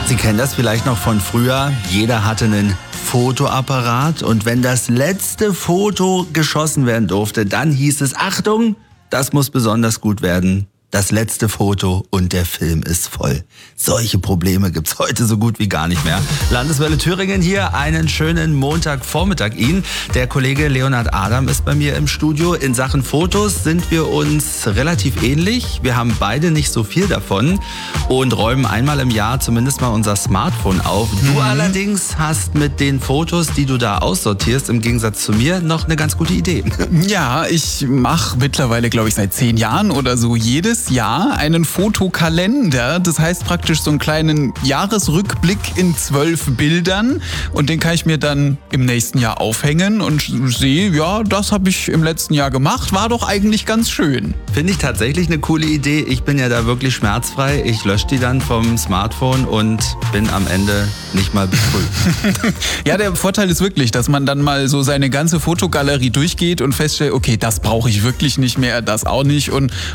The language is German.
Sie kennen das vielleicht noch von früher. Jeder hatte einen Fotoapparat und wenn das letzte Foto geschossen werden durfte, dann hieß es, Achtung, das muss besonders gut werden. Das letzte Foto und der Film ist voll. Solche Probleme gibt's heute so gut wie gar nicht mehr. Landeswelle Thüringen hier, einen schönen Montagvormittag Ihnen. Der Kollege Leonhard Adam ist bei mir im Studio. In Sachen Fotos sind wir uns relativ ähnlich. Wir haben beide nicht so viel davon und räumen einmal im Jahr zumindest mal unser Smartphone auf. Du allerdings hast mit den Fotos, die du da aussortierst, im Gegensatz zu mir, noch eine ganz gute Idee. Ja, ich mache mittlerweile, glaube ich, seit 10 Jahren oder so jedes Jahr einen Fotokalender. Das heißt praktisch so einen kleinen Jahresrückblick in 12 Bildern. Und den kann ich mir dann im nächsten Jahr aufhängen und sehe, ja, das habe ich im letzten Jahr gemacht. War doch eigentlich ganz schön. Finde ich tatsächlich eine coole Idee. Ich bin ja da wirklich schmerzfrei. Ich lösche die dann vom Smartphone und bin am Ende nicht mal betrübt. Ja, der Vorteil ist wirklich, dass man dann mal so seine ganze Fotogalerie durchgeht und feststellt, okay, das brauche ich wirklich nicht mehr, das auch nicht. Und